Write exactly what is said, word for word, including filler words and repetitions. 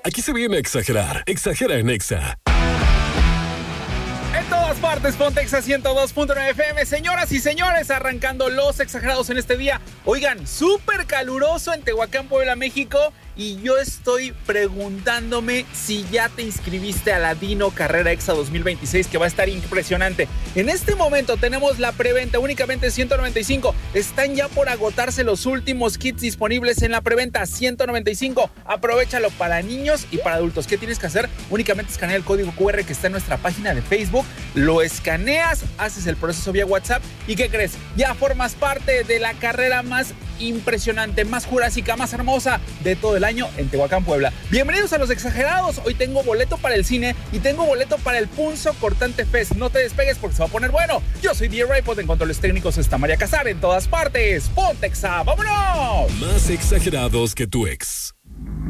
Aquí se viene a exagerar. Exagera en Exa. En todas partes, ponte Exa ciento dos punto nueve F M. Señoras y señores, arrancando los exagerados en este día. Oigan, súper caluroso en Tehuacán, Puebla, México. Y yo estoy preguntándome si ya te inscribiste a la Dino Carrera Exa dos mil veintiséis, que va a estar impresionante. En este momento tenemos la preventa únicamente ciento noventa y cinco. Están ya por agotarse los últimos kits disponibles en la preventa, ciento noventa y cinco. Aprovéchalo para niños y para adultos. ¿Qué tienes que hacer? Únicamente escanea el código cu erre que está en nuestra página de Facebook. Lo escaneas, haces el proceso vía WhatsApp. ¿Y qué crees? Ya formas parte de la carrera más impresionante, más jurásica, más hermosa de todo el año en Tehuacán, Puebla. Bienvenidos a Los Exagerados. Hoy tengo boleto para el cine y tengo boleto para el Punzo Cortante Fest. No te despegues porque se va a poner bueno. Yo soy D J en controles técnicos está María Casar en todas partes. Ponte Exa, ¡vámonos! Más exagerados que tu ex.